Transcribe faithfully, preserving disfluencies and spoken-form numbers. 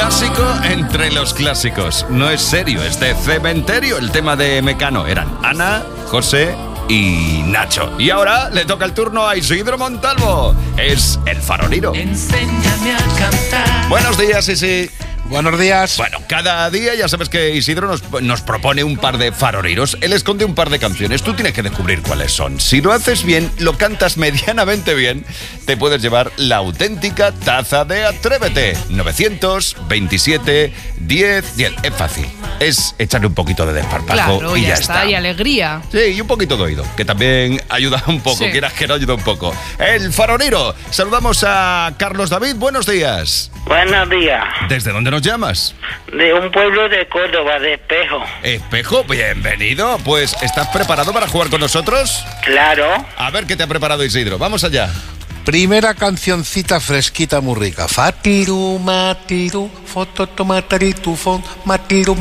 Clásico entre los clásicos. No es serio, es de Cementerio. El tema de Mecano eran Ana, José y Nacho. Y ahora le toca el turno a Isidro Montalvo. Es el farolero. Enséñame a cantar. Buenos días, Isi. Buenos días. Bueno, cada día ya sabes que Isidro nos, nos propone un par de faroleros. Él esconde un par de canciones. Tú tienes que descubrir cuáles son. Si lo haces bien, lo cantas medianamente bien, te puedes llevar la auténtica taza de Atrévete. novecientos veintisiete diez diez. Es fácil. Es echarle un poquito de desparpajo Claro, y ya, ya está, está. y alegría. Sí, y un poquito de oído, que también ayuda un poco. Sí. Quieras que no, ayuda un poco. El farolero. Saludamos a Carlos David. Buenos días. Buenos días. ¿Desde dónde nos llamas? De un pueblo de Córdoba, de Espejo. Espejo, bienvenido. Pues, ¿estás preparado para jugar con nosotros? Claro. A ver qué te ha preparado Isidro. Vamos allá. Primera cancioncita fresquita muy rica. Fatiru, matiru, fototomataritu, fon, matiru,